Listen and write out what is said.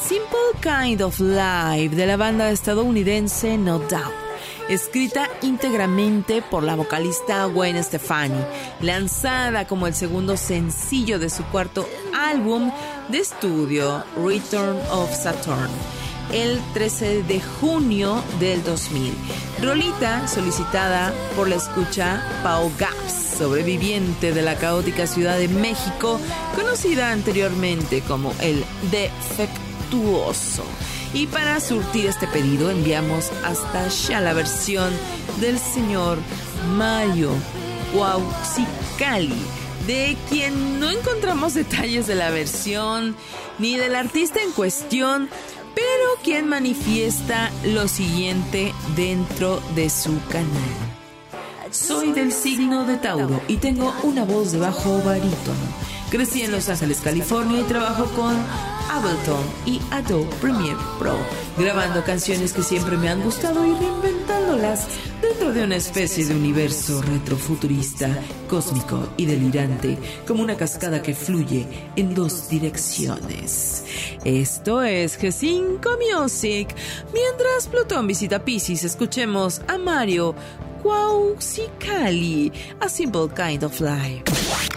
Simple Kind of Life de la banda estadounidense No Doubt, escrita íntegramente por la vocalista Gwen Stefani, lanzada como el segundo sencillo de su cuarto álbum de estudio, Return of Saturn, el 13 de junio del 2000. Rolita solicitada por la escucha Pau Gaps, sobreviviente de la caótica Ciudad de México, conocida anteriormente como el Defectuoso. Y para surtir este pedido enviamos hasta allá la versión del señor Mario Guaucicali, de quien no encontramos detalles de la versión ni del artista en cuestión, pero quien manifiesta lo siguiente dentro de su canal. Soy del signo de Tauro y tengo una voz de bajo barítono. Crecí en Los Ángeles, California y trabajo con Ableton y Adobe Premiere Pro, grabando canciones que siempre me han gustado y reinventándolas dentro de una especie de universo retrofuturista, cósmico y delirante, como una cascada que fluye en dos direcciones. Esto es G5 Music. Mientras Plutón visita Piscis, escuchemos a Mario Guaucicali, A Simple Kind of Life.